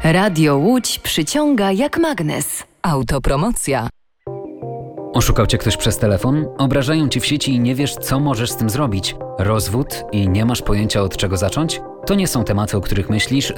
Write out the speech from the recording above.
Radio Łódź przyciąga jak magnes. Autopromocja. Oszukał cię ktoś przez telefon? Obrażają cię w sieci i nie wiesz, co możesz z tym zrobić? Rozwód i nie masz pojęcia, od czego zacząć? To nie są tematy, o których myślisz,